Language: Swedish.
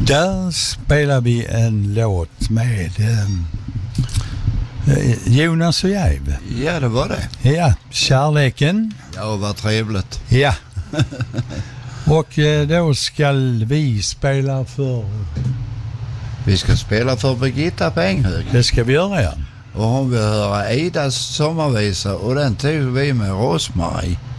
Där spelar vi en låt med Jonas och Jäv. Ja, det var det. Ja, Kärleken. Ja, vad trevligt. Ja. Och då ska vi spela för... Vi ska spela för Birgitta Penghög. Det ska vi göra, ja. Och hon vill höra Idas sommarvisa och den tog vi med Rosmarie.